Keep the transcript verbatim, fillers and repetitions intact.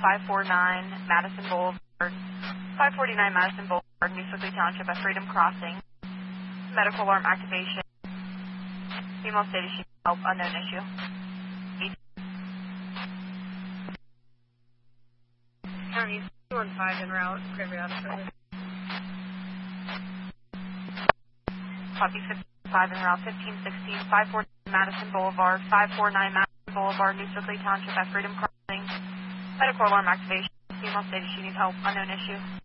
five forty-nine Madison Boulevard, five forty-nine Madison Boulevard, New Sewickley Township at Freedom Crossing. Medical alarm activation. Female stated she needs help, unknown issue. County two one five en route, Gregory Auto Service. Copy fifty-five en route, fifteen sixteen, five forty-nine Madison Boulevard, five forty-nine Madison Boulevard, New Sewickley Township at Freedom Crossing. Medical alarm activation. Female stated she needs help, unknown issue.